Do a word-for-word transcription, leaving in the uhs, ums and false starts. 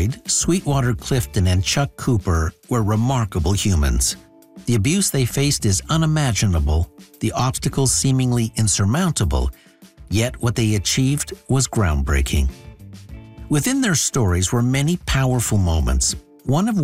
Floyd, Sweetwater Clifton, and Chuck Cooper were remarkable humans. The abuse they faced is unimaginable, the obstacles seemingly insurmountable, yet what they achieved was groundbreaking. Within their stories were many powerful moments, one of